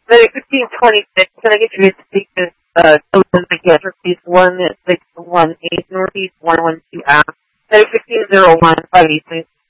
Medic 1526, can I get you to speak to Sullivan Psychiatric, please? 1618 Northeast 112 Ave. Medic 1501, 586.